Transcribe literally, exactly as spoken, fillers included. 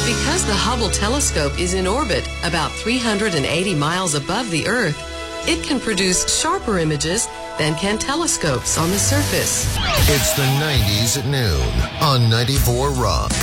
Because the Hubble telescope is in orbit about three hundred eighty miles above the Earth, it can produce sharper images than can telescopes on the surface. It's the nineties at noon on ninety-four Rock.